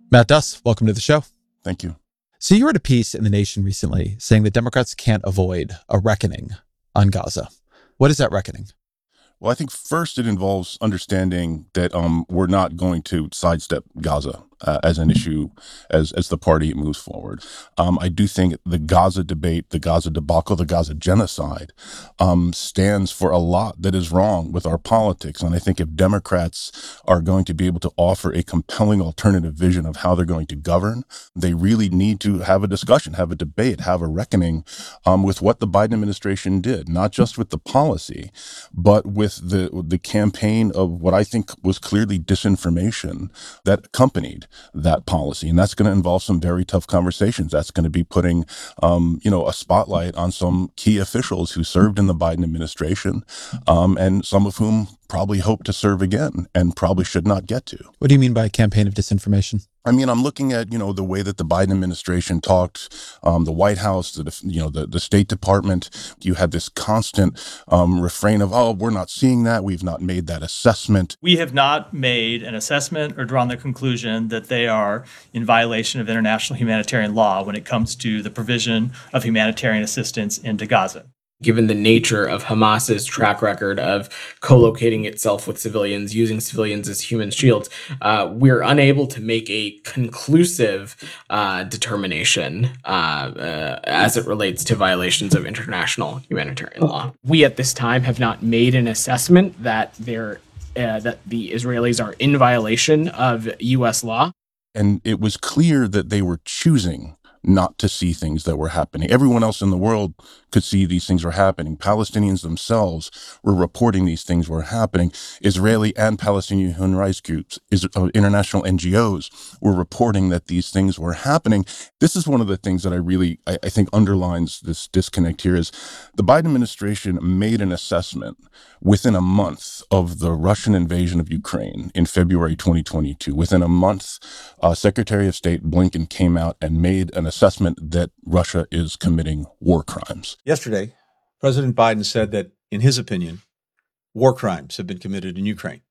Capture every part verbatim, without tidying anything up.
Matt Duss, welcome to the show. Thank you. So you wrote a piece in The Nation recently saying that Democrats can't avoid a reckoning on Gaza. What is that reckoning? Well, I think first it involves understanding that um, we're not going to sidestep Gaza uh, as an issue as as the party moves forward. Um, I do think the Gaza debate, the Gaza debacle, the Gaza genocide um, stands for a lot that is wrong with our politics. And I think if Democrats are going to be able to offer a compelling alternative vision of how they're going to govern, they really need to have a discussion, have a debate, have a reckoning um, with what the Biden administration did, not just with the policy, but with the the campaign of what I think was clearly disinformation that accompanied that policy. And that's going to involve some very tough conversations. That's going to be putting, um, you know, a spotlight on some key officials who served in the Biden administration, um, and some of whom probably hope to serve again and probably should not get to. What do you mean by a campaign of disinformation? I mean, I'm looking at, you know, the way that the Biden administration talked, um, the White House, the, you know, the, the State Department. You had this constant um, refrain of, oh, we're not seeing that. We've not made that assessment. We have not made an assessment or drawn the conclusion that they are in violation of international humanitarian law when it comes to the provision of humanitarian assistance into Gaza. Given the nature of Hamas's track record of co-locating itself with civilians, using civilians as human shields, uh, we're unable to make a conclusive uh, determination uh, uh, as it relates to violations of international humanitarian law. We at this time have not made an assessment that they're uh, that the Israelis are in violation of U S law. And it was clear that they were choosing not to see things that were happening. Everyone else in the world could see these things were happening. Palestinians themselves were reporting these things were happening. Israeli and Palestinian human rights groups, is, uh, international N G Os were reporting that these things were happening. This is one of the things that I really, I, I think underlines this disconnect here is the Biden administration made an assessment within a month of the Russian invasion of Ukraine in February twenty twenty-two. Within a month, uh, Secretary of State Blinken came out and made an assessment that Russia is committing war crimes. Yesterday, President Biden said that, in his opinion, war crimes have been committed in Ukraine.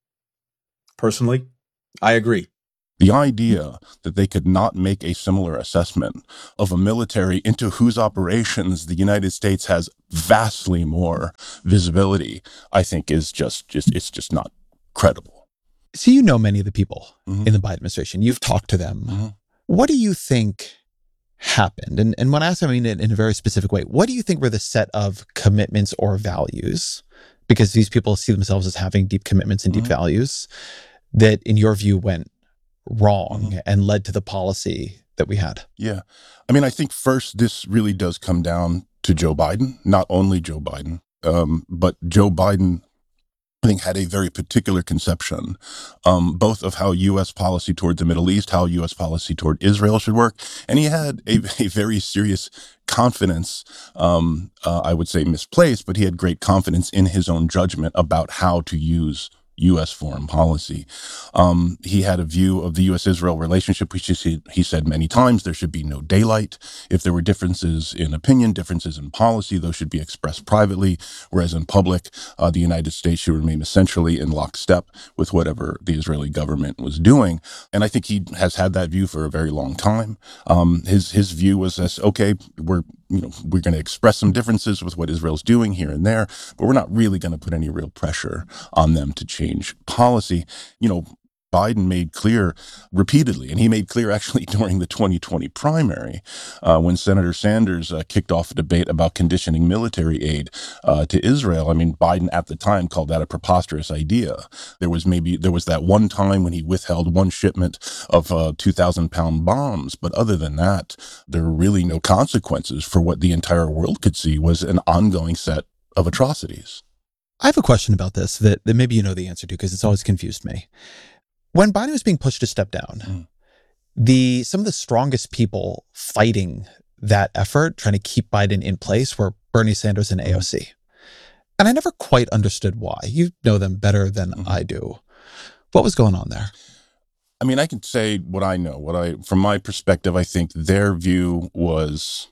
Personally, I agree. The idea that they could not make a similar assessment of a military into whose operations the United States has vastly more visibility, I think is just, just it's just not credible. So you know many of the people Mm-hmm. in the Biden administration. You've talked to them. Mm-hmm. What do you think happened? And, and when I ask, I mean in, in a very specific way, what do you think were the set of commitments or values? Because these people see themselves as having deep commitments and deep Mm-hmm. values that, in your view, went wrong Mm-hmm. and led to the policy that we had. Yeah. I mean, I think first, this really does come down to Joe Biden, not only Joe Biden, um, but Joe Biden, I think, had a very particular conception, um, both of how U S policy toward the Middle East, how U S policy toward Israel should work. And he had a, a very serious confidence, um, uh, I would say misplaced, but he had great confidence in his own judgment about how to use U S foreign policy. Um, he had a view of the U S Israel relationship, which he, he said many times there should be no daylight. If there were differences in opinion, differences in policy, those should be expressed privately, whereas in public, uh, the United States should remain essentially in lockstep with whatever the Israeli government was doing. And I think he has had that view for a very long time. Um, his his view was this, okay, we're you know we're going to express some differences with what Israel's doing here and there, but we're not really going to put any real pressure on them to change policy. You know, Biden made clear repeatedly, and he made clear actually during the twenty twenty primary, uh, when Senator Sanders uh, kicked off a debate about conditioning military aid uh, to Israel. I mean, Biden at the time called that a preposterous idea. There was maybe, there was that one time when he withheld one shipment of uh, two thousand pound bombs, but other than that, there were really no consequences for what the entire world could see was an ongoing set of atrocities. I have a question about this that, that maybe you know the answer to, because it's always confused me. When Biden was being pushed to step down, mm. the some of the strongest people fighting that effort, trying to keep Biden in place, were Bernie Sanders and A O C. And I never quite understood why. You know them better than mm-hmm. I do. What was going on there? I mean, I can say what I know. What I, from my perspective, I think their view was,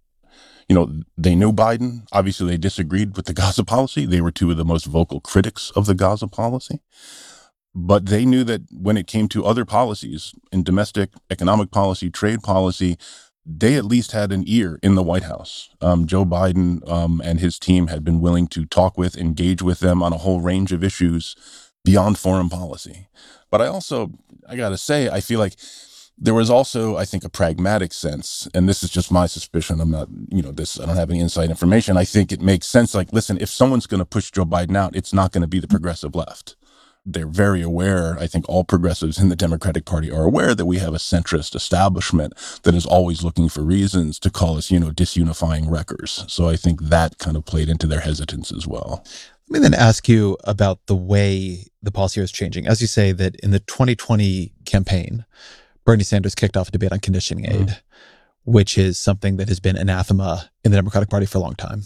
you know, they knew Biden. Obviously, they disagreed with the Gaza policy. They were two of the most vocal critics of the Gaza policy. but they knew that when it came to other policies in domestic economic policy, trade policy, they at least had an ear in the White House. Um, Joe Biden um, and his team had been willing to talk with, engage with them on a whole range of issues beyond foreign policy. But I also, I got to say, I feel like there was also, I think, a pragmatic sense, and this is just my suspicion. I'm not, you know, this, I don't have any inside information. I think it makes sense. Like, listen, if someone's going to push Joe Biden out, it's not going to be the progressive left. They're very aware, I think all progressives in the Democratic Party are aware that we have a centrist establishment that is always looking for reasons to call us, you know, disunifying wreckers. So I think that kind of played into their hesitance as well. Let me then ask you about the way the policy is changing. As you say that in the twenty twenty campaign, Bernie Sanders kicked off a debate on conditioning aid, mm. which is something that has been anathema in the Democratic Party for a long time.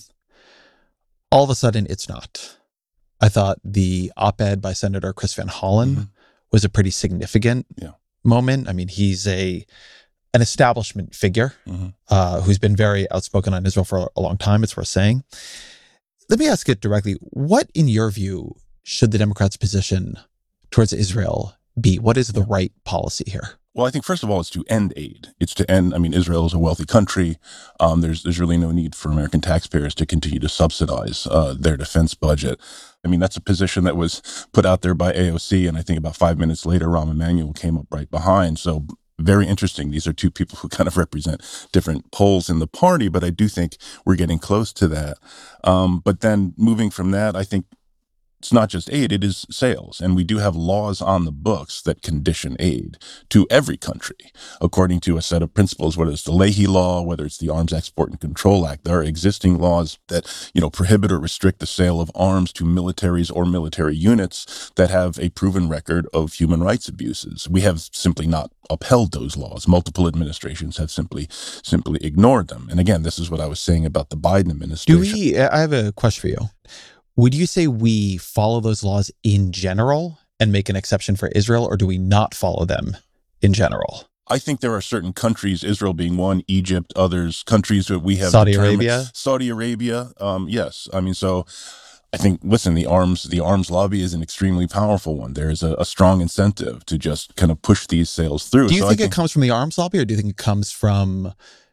All of a sudden, it's not. I thought the op-ed by Senator Chris Van Hollen mm-hmm. was a pretty significant yeah. moment. I mean, he's a an establishment figure mm-hmm. uh, who's been very outspoken on Israel for a long time, it's worth saying. Let me ask it directly. What, in your view, should the Democrats' position towards Israel be? What is the right policy here? Well, I think, first of all, it's to end aid. It's to end, I mean, Israel is a wealthy country. Um, there's there's really no need for American taxpayers to continue to subsidize uh, their defense budget. I mean, that's a position that was put out there by A O C, and I think about five minutes later, Rahm Emanuel came up right behind. So very interesting. These are two people who kind of represent different poles in the party, but I do think we're getting close to that. Um, but then moving from that, I think it's not just aid, it is sales. And we do have laws on the books that condition aid to every country, according to a set of principles, whether it's the Leahy Law, whether it's the Arms Export and Control Act. There are existing laws that, you know, prohibit or restrict the sale of arms to militaries or military units that have a proven record of human rights abuses. We have simply not upheld those laws. Multiple administrations have simply simply ignored them. And again, this is what I was saying about the Biden administration. Do we, I have a question for you. Would you say we follow those laws in general and make an exception for Israel, or do we not follow them in general? I think there are certain countries, Israel being one, Egypt, others, countries that we have Saudi Arabia. Saudi Arabia, um, yes. I mean, so I think, listen, the arms the arms lobby is an extremely powerful one. There is a, a strong incentive to just kind of push these sales through. Do you so think, think it comes from the arms lobby, or do you think it comes from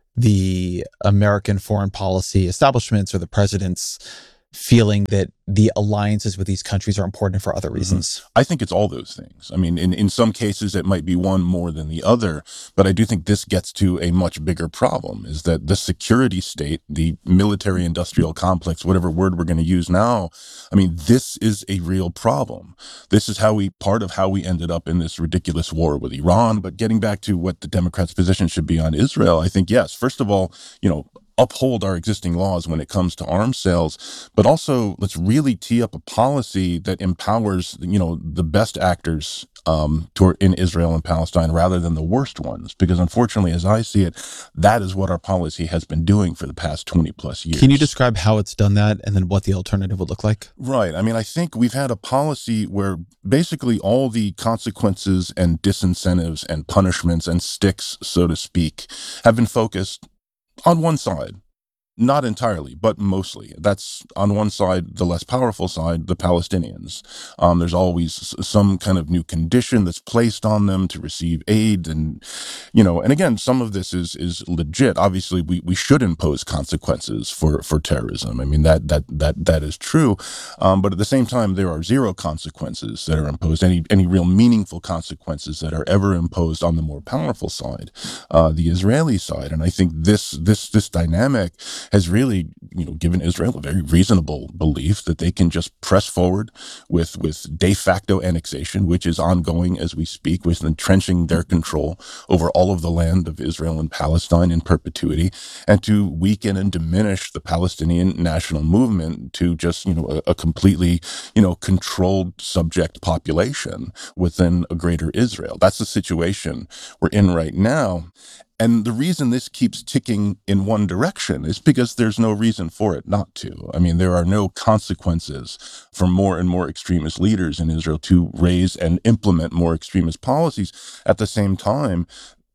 the American foreign policy establishments or the president's feeling that the alliances with these countries are important for other reasons? Mm-hmm. I think it's all those things. I mean, in, in some cases, it might be one more than the other, but I do think this gets to a much bigger problem, is that the security state, the military-industrial complex, whatever word we're going to use now, I mean, this is a real problem. This is how we, part of how we ended up in this ridiculous war with Iran. But getting back to what the Democrats' position should be on Israel, I think, yes, first of all, you know, uphold our existing laws when it comes to arms sales, but also let's really tee up a policy that empowers, you know, the best actors um, toward, in Israel and Palestine rather than the worst ones. Because unfortunately, as I see it, that is what our policy has been doing for the past twenty plus years. Can you describe how it's done that and then what the alternative would look like? Right. I mean, I think we've had a policy where basically all the consequences and disincentives and punishments and sticks, so to speak, have been focused on one side. Not entirely, but mostly. That's on one side, the less powerful side, the Palestinians. Um, there's always some kind of new condition that's placed on them to receive aid. And, you know, and again, some of this is is legit. Obviously, we, we should impose consequences for, for terrorism. I mean, that that that that is true. Um, but at the same time, there are zero consequences that are imposed, any any real meaningful consequences that are ever imposed on the more powerful side, uh, the Israeli side. And I think this this this dynamic has really, you know, given Israel a very reasonable belief that they can just press forward with with de facto annexation, which is ongoing as we speak, with entrenching their control over all of the land of Israel and Palestine in perpetuity, and to weaken and diminish the Palestinian national movement to just, you know, a, a completely, you know, controlled subject population within a greater Israel. That's the situation we're in right now. And the reason this keeps ticking in one direction is because there's no reason for it not to. I mean, there are no consequences for more and more extremist leaders in Israel to raise and implement more extremist policies. At the same time,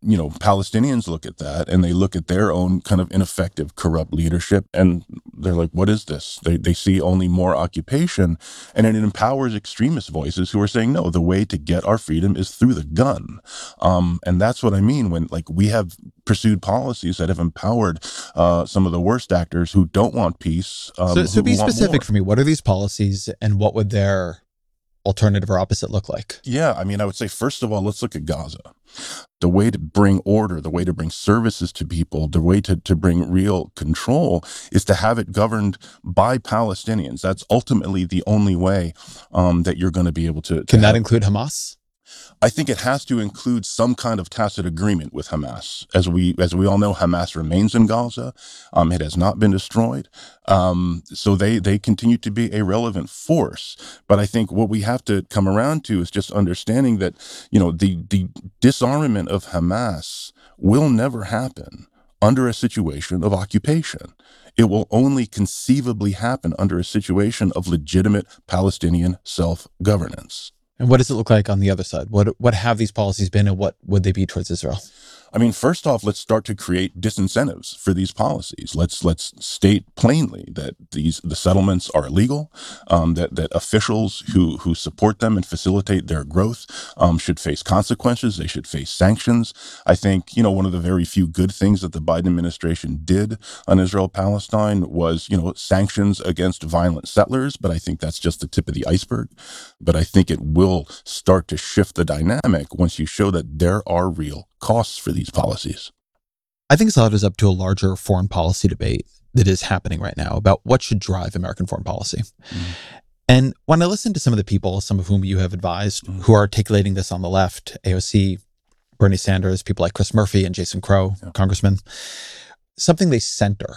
you know, Palestinians look at that and they look at their own kind of ineffective, corrupt leadership, and they're like, what is this? They they see only more occupation, and it empowers extremist voices who are saying, no, the way to get our freedom is through the gun. Um, and that's what I mean when, like, we have pursued policies that have empowered uh, some of the worst actors who don't want peace. Um, so, so who be want specific more. for me. What are these policies and what would their alternative or opposite look like? Yeah, I mean, I would say, first of all, let's look at Gaza. The way to bring order, the way to bring services to people, the way to, to bring real control is to have it governed by Palestinians. That's ultimately the only way um, that you're going to be able to. to Can that have, include Hamas? I think it has to include some kind of tacit agreement with Hamas. As we as we all know, Hamas remains in Gaza. Um, it has not been destroyed. Um, so they they continue to be a relevant force. But I think what we have to come around to is just understanding that, you know, the the disarmament of Hamas will never happen under a situation of occupation. It will only conceivably happen under a situation of legitimate Palestinian self-governance. And what does it look like on the other side? What what have these policies been, and what would they be towards Israel? I mean, first off, let's start to create disincentives for these policies. Let's let's state plainly that these the settlements are illegal, um, that that officials who who support them and facilitate their growth um, should face consequences. They should face sanctions. I think, you know, one of the very few good things that the Biden administration did on Israel-Palestine was, you know, sanctions against violent settlers. But I think that's just the tip of the iceberg. But I think it will start to shift the dynamic once you show that there are real costs for these policies. I think it's led us up to a larger foreign policy debate that is happening right now about what should drive American foreign policy. Mm-hmm. And when I listen to some of the people, some of whom you have advised, mm-hmm. who are articulating this on the left, A O C, Bernie Sanders, people like Chris Murphy and Jason Crow, yeah. congressmen, something they center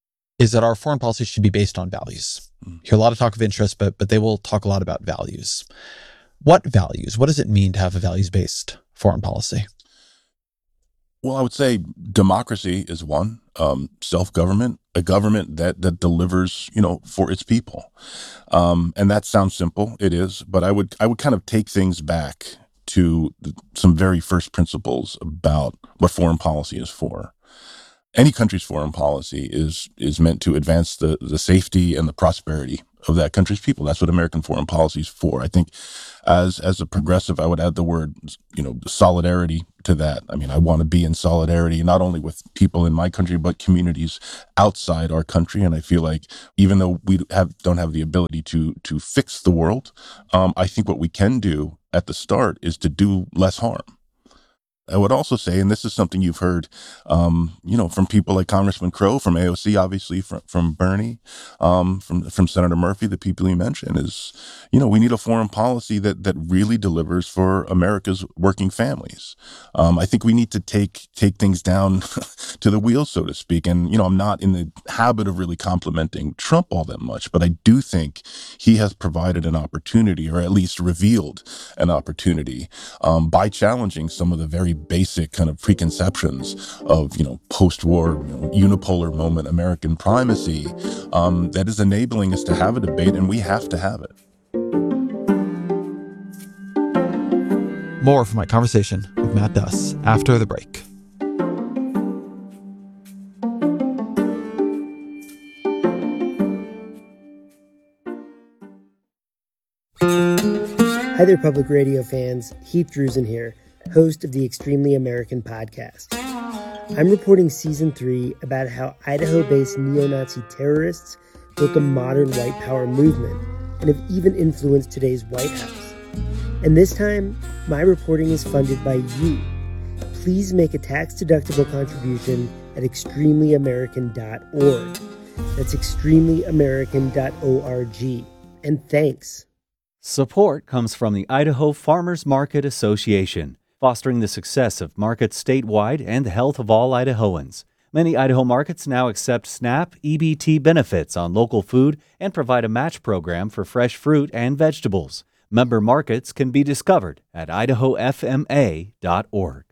is that our foreign policy should be based on values. Mm-hmm. Hear a lot of talk of interest, but but they will talk a lot about values. What values? What does it mean to have a values-based foreign policy? Well, I would say democracy is one, um, self-government, a government that that delivers, you know, for its people. Um, and that sounds simple. It is. But I would I would kind of take things back to some very first principles about what foreign policy is for. Any country's foreign policy is is meant to advance the, the safety and the prosperity of that country's people. That's what American foreign policy is for. I think as as a progressive, I would add the word, you know, solidarity to that. I mean, I want to be in solidarity, not only with people in my country, but communities outside our country. And I feel like even though we have don't have the ability to to fix the world, um, I think what we can do at the start is to do less harm. I would also say, and this is something you've heard, um, you know, from people like Congressman Crow, from A O C, obviously, from, from Bernie, um, from from Senator Murphy, the people you mentioned, is, you know, we need a foreign policy that that really delivers for America's working families. Um, I think we need to take take things down to the wheel, so to speak. And, you know, I'm not in the habit of really complimenting Trump all that much, but I do think he has provided an opportunity, or at least revealed an opportunity, um, by challenging some of the very basic kind of preconceptions of, you know, post-war, you know, unipolar moment American primacy, um, that is enabling us to have a debate, and we have to have it. More from my conversation with Matt Duss after the break. Hi there, Public Radio fans. Heath Drusen here, host of the Extremely American podcast. I'm reporting season three about how Idaho-based neo-Nazi terrorists built a modern white power movement and have even influenced today's White House. And this time, my reporting is funded by you. Please make a tax-deductible contribution at extremely american dot org. That's extremely american dot org. And thanks. Support comes from the Idaho Farmers Market Association, fostering the success of markets statewide and the health of all Idahoans. Many Idaho markets now accept SNAP E B T benefits on local food and provide a match program for fresh fruit and vegetables. Member markets can be discovered at idaho f m a dot org.